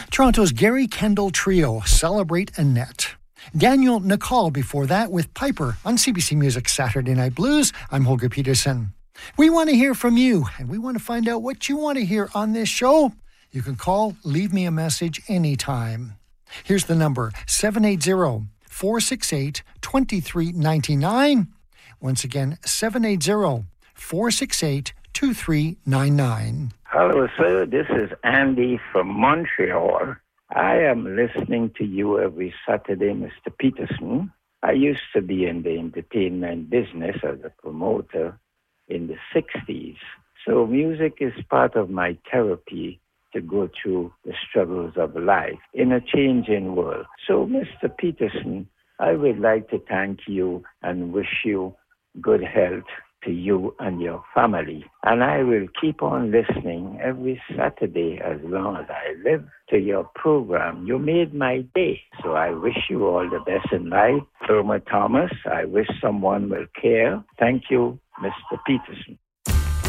Toronto's Gary Kendall Trio, Celebrate Annette. Daniel Nicole before that with Piper on CBC Music Saturday Night Blues. I'm Holger Peterson. We want to hear from you, and we want to find out what you want to hear on this show. You can call, leave me a message anytime. Here's the number, 780-468-2399. Once again, 780-468-2399. Hello, sir. This is Andy from Montreal. I am listening to you every Saturday, Mr. Peterson. I used to be in the entertainment business as a promoter in the 60s. So music is part of my therapy to go through the struggles of life in a changing world. So, Mr. Peterson, I would like to thank you and wish you good health to you and your family. And I will keep on listening every Saturday as long as I live to your program. You made my day. So I wish you all the best in life. Irma Thomas, I wish someone will care. Thank you, Mr. Peterson.